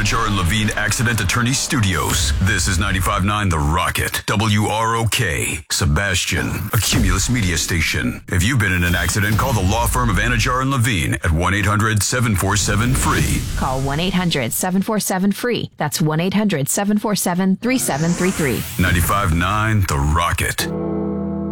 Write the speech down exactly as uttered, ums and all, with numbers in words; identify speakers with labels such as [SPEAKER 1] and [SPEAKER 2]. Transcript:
[SPEAKER 1] Anajar and Levine Accident Attorney Studios. This is ninety-five point nine The Rocket. W R O K. Sebastian. A Cumulus media station. If you've been in an accident, call the law firm of Anajar and Levine at one eight hundred seven four seven free.
[SPEAKER 2] Call one eight hundred seven four seven free. That's one eight hundred seven four seven three seven three three.
[SPEAKER 1] ninety-five point nine The Rocket.